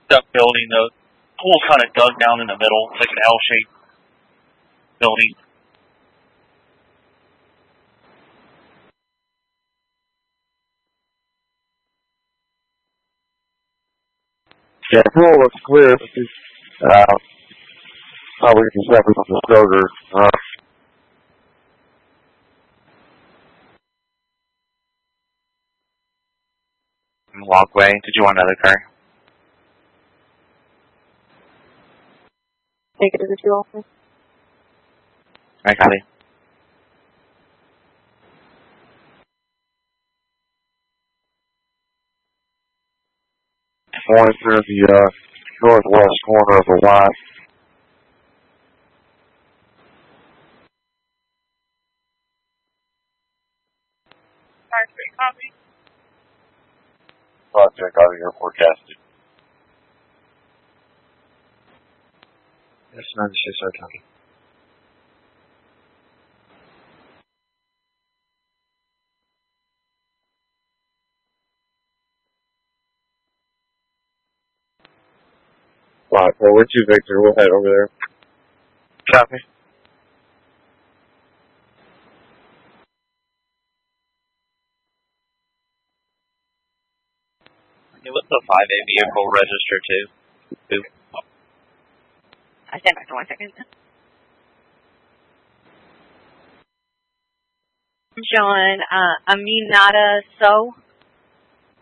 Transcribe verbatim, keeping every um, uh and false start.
That building, the pool's kind of dug down in the middle, like an L-shaped building. Yeah, the pool looks clear. Uh, probably can separate from the Stoker. Uh, Walkway. Did you want another car? Take it to the two office. I copy. Point through the uh, northwest corner of the lot. Copy. Project out of your forecasted. Yes, nine six are talking. Right, well, we're two Victor. We'll head over there. Copy. Okay, what's the five A vehicle register to? Who? I stand back for one second. John, uh, Aminata So.